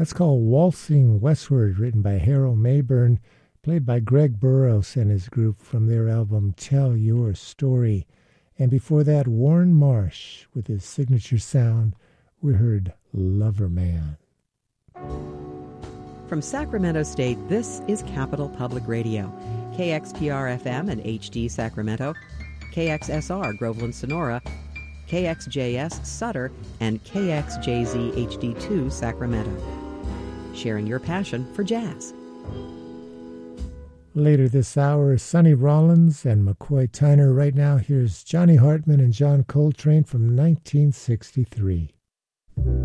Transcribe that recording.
That's called Waltzing Westward, written by Harold Mayburn, played by Greg Burrows and his group from their album Tell Your Story. And before that, Warren Marsh with his signature sound. We heard Lover Man. From Sacramento State, this is Capital Public Radio, KXPR-FM and HD Sacramento, KXSR Groveland Sonora, KXJS Sutter, and KXJZ HD2 Sacramento. Sharing your passion for jazz. Later this hour, Sonny Rollins and McCoy Tyner. Right now, here's Johnny Hartman and John Coltrane from 1963.